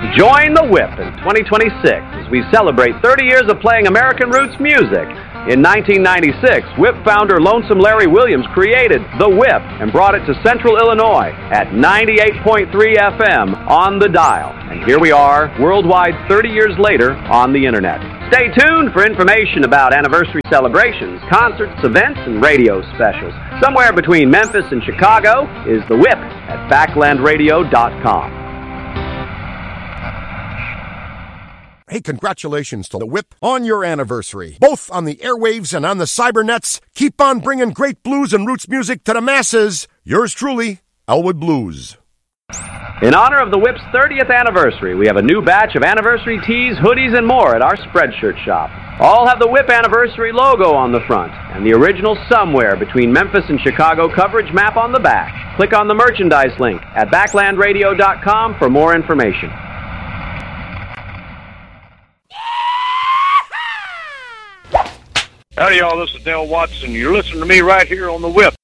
Join the Whip in 2026 as we celebrate 30 years of playing American roots music. In 1996, Whip founder Lonesome Larry Williams created The Whip and brought it to Central Illinois at 98.3 FM on the dial. And here we are, worldwide 30 years later on the Internet. Stay tuned for information about anniversary celebrations, concerts, events, and radio specials. Somewhere between Memphis and Chicago is The Whip at backlandradio.com. Hey, congratulations to The Whip on your anniversary. Both on the airwaves and on the cybernets, keep on bringing great blues and roots music to the masses. Yours truly, Elwood Blues. In honor of The Whip's 30th anniversary, we have a new batch of anniversary tees, hoodies, and more at our Spreadshirt shop. All have the Whip anniversary logo on the front and the original Somewhere Between Memphis and Chicago coverage map on the back. Click on the merchandise link at backlandradio.com for more information. Howdy, y'all. This is Dale Watson. You're listening to me right here on The Whip.